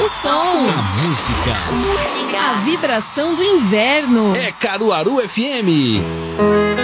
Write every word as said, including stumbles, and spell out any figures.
O som. A música. A vibração do inverno. É Caruaru F M.